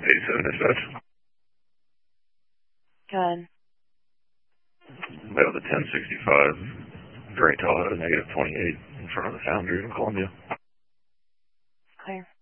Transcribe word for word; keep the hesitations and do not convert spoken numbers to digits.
eighty-seven dispatch. Good. We have the ten sixty-five, Great Tahoe, negative twenty-eight in front of the Foundry in Columbia. Clear.